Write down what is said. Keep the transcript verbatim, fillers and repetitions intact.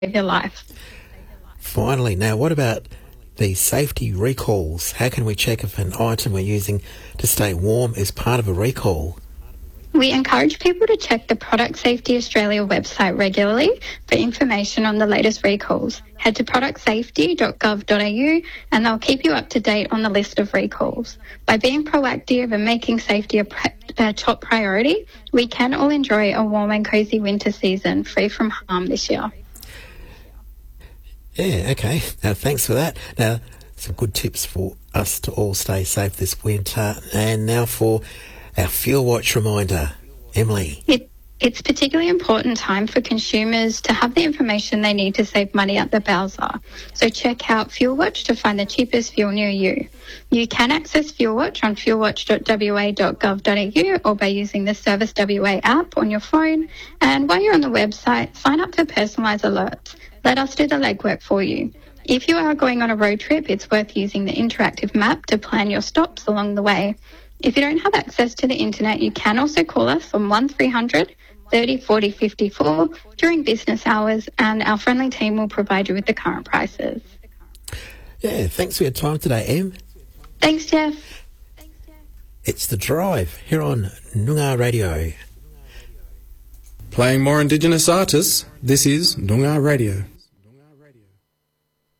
your life. Finally, now what about the safety recalls? How can we check if an item we're using to stay warm is part of a recall? We encourage people to check the Product Safety Australia website regularly for information on the latest recalls. Head to product safety dot gov dot a u and they'll keep you up to date on the list of recalls. By being proactive and making safety a, pre- a top priority, we can all enjoy a warm and cosy winter season free from harm this year. Yeah, okay. Now, thanks for that. Now, some good tips for us to all stay safe this winter. And now for our Fuel Watch reminder. Emily. It, it's particularly important time for consumers to have the information they need to save money at the Bowser. So check out Fuel Watch to find the cheapest fuel near you. You can access Fuel Watch on fuel watch dot w a dot gov dot a u or by using the Service W A app on your phone. And while you're on the website, sign up for personalised alerts. Let us do the legwork for you. If you are going on a road trip, it's worth using the interactive map to plan your stops along the way. If you don't have access to the internet, you can also call us on one three hundred thirty forty fifty-four during business hours, and our friendly team will provide you with the current prices. Yeah, thanks for your time today, Em. Thanks, Jeff. It's The Drive here on Noongar Radio. Playing more Indigenous artists, this is Noongar Radio.